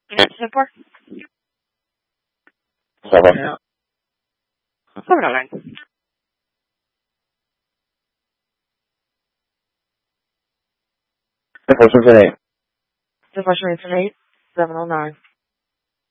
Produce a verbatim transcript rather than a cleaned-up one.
seven four? seven. seven oh nine. The first one's an eight. The first one's an eight. seven oh nine.